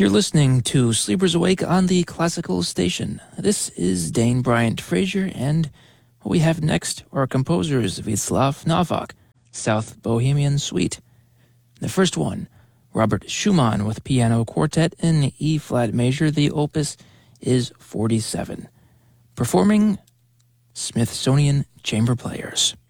You're listening to Sleepers Awake on the Classical Station. This is Dane Bryant Frazier, and what we have next are composers Václav Novak, South Bohemian Suite. The first one, Robert Schumann with piano quartet in E-flat major. The opus is 47. Performing Smithsonian Chamber Players.